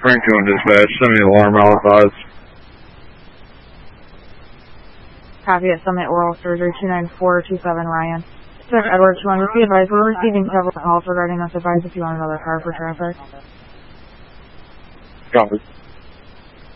Frank 2 on dispatch, send me alarm Alpha. Copy at Summit Oral Surgery 29427 Ryan. Sir Edward 200, be advised we're receiving several calls regarding us. Advise if you want another car for traffic. Copy.